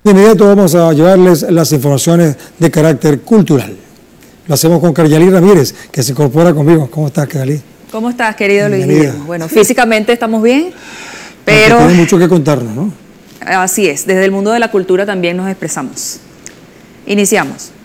De inmediato vamos a llevarles las informaciones de carácter cultural. Lo hacemos con Caryalí Ramírez, que se incorpora conmigo. ¿Cómo estás, Caryalí? ¿Cómo estás, querido Luis Guillermo? Bueno, físicamente estamos bien, pero... Tiene mucho que contarnos, ¿no? Así es, desde el mundo de la cultura también nos expresamos. Iniciamos.